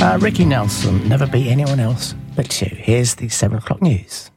Ricky Nelson, never beat anyone else but you. Here's the 7 o'clock news.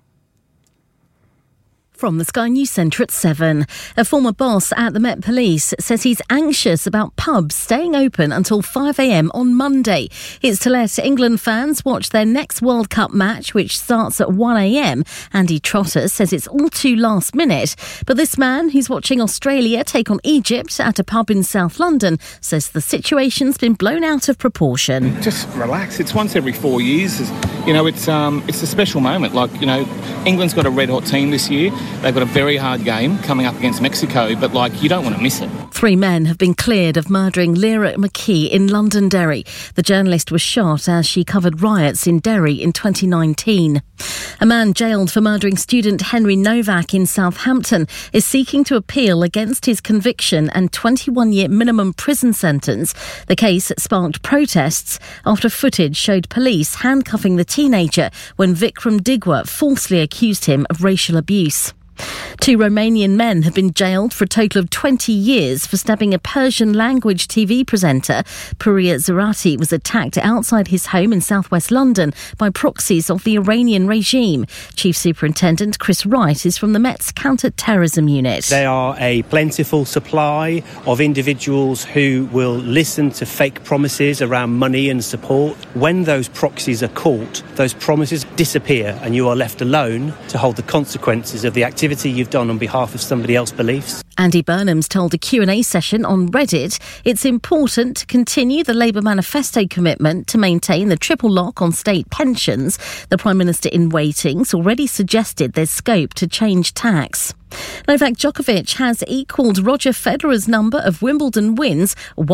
From the Sky News Centre at 7. A former boss at the Met Police says he's anxious about pubs staying open until 5 a.m. on Monday. It's to let England fans watch their next World Cup match, which starts at 1 a.m. Andy Trotter says it's all too last minute. But this man, who's watching Australia take on Egypt at a pub in South London, says the situation's been blown out of proportion. Just relax. It's once every 4 years. It's a special moment. England's got a red-hot team this year. They've got a very hard game coming up against Mexico, but, you don't want to miss it. 3 men have been cleared of murdering Lyra McKee in Londonderry. The journalist was shot as she covered riots in Derry in 2019. A man jailed for murdering student Henry Novak in Southampton is seeking to appeal against his conviction and 21-year minimum prison sentence. The case sparked protests after footage showed police handcuffing the teenager when Vikram Digwa falsely accused him of racial abuse. 2 Romanian men have been jailed for a total of 20 years for stabbing a Persian language TV presenter. Puria Zarati was attacked outside his home in southwest London by proxies of the Iranian regime. Chief Superintendent Chris Wright is from the Met's counter-terrorism unit. They are a plentiful supply of individuals who will listen to fake promises around money and support. When those proxies are caught, those promises disappear and you are left alone to hold the consequences of the activity you've done on behalf of somebody else's beliefs. Andy Burnham's told a Q&A session on Reddit it's important to continue the Labour manifesto commitment to maintain the triple lock on state pensions. The Prime Minister in waiting's already suggested there's scope to change tax. Novak Djokovic has equalled Roger Federer's number of Wimbledon wins,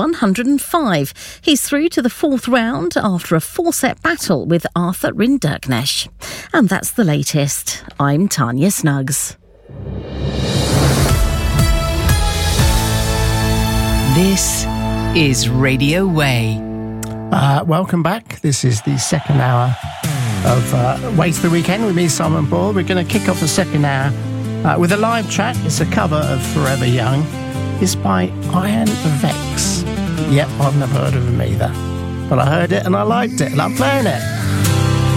105. He's through to the 4th round after a 4-set battle with Arthur Rinderknecht. And that's the latest. I'm Tanya Snuggs. This is Radio Way. Welcome back. This is the second hour of Way to the Weekend with me, Simon Ball. We're going to kick off the second hour with a live track. It's a cover of Forever Young. It's by Iron Vex. Yep, I've never heard of him either. But I heard it and I liked it and I'm playing it.